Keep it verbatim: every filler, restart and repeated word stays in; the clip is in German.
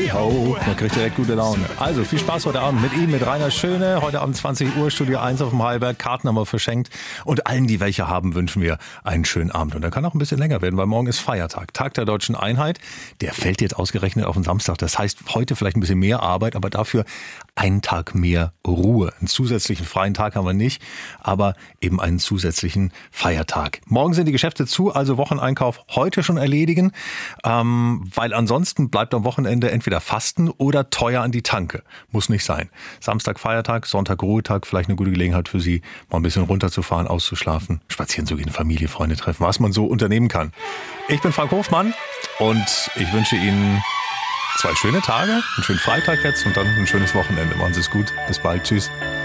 Hey ho, man kriegt direkt gute Laune. Also viel Spaß heute Abend mit ihm, mit Rainer Schöne. Heute Abend zwanzig Uhr, Studio eins auf dem Heiberg. Karten haben wir verschenkt. Und allen, die welche haben, wünschen wir einen schönen Abend. Und der kann auch ein bisschen länger werden, weil morgen ist Feiertag. Tag der Deutschen Einheit. Der fällt jetzt ausgerechnet auf den Samstag. Das heißt, heute vielleicht ein bisschen mehr Arbeit, aber dafür einen Tag mehr Ruhe. Einen zusätzlichen freien Tag haben wir nicht, aber eben einen zusätzlichen Feiertag. Morgen sind die Geschäfte zu, also Wocheneinkauf heute schon erledigen, ähm, weil ansonsten bleibt am Wochenende entweder Fasten oder teuer an die Tanke. Muss nicht sein. Samstag Feiertag, Sonntag Ruhetag, vielleicht eine gute Gelegenheit für Sie, mal ein bisschen runterzufahren, auszuschlafen, spazieren zu gehen, Familie, Freunde treffen, was man so unternehmen kann. Ich bin Frank Hofmann und ich wünsche Ihnen zwei schöne Tage, einen schönen Freitag jetzt und dann ein schönes Wochenende. Machen Sie es gut. Bis bald. Tschüss.